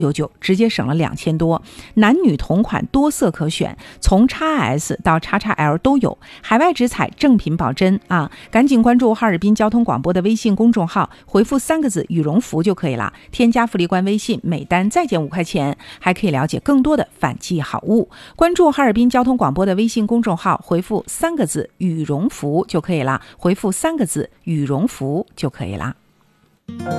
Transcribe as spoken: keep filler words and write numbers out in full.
九九，直接省了两千多。男女同款，多色可选，从 X S 到 X X L 都有，海外直采，正品保真啊！赶紧关注哈尔滨交通广播的微信公众号，回复三个字羽绒服就可以了，添加福利官微信，每单再减五块钱，还可以了解更多的反季好物。关注哈尔滨交通广播的微信公众号，回复三个字羽绒服就可以了，回复三个字羽绒服就可以了。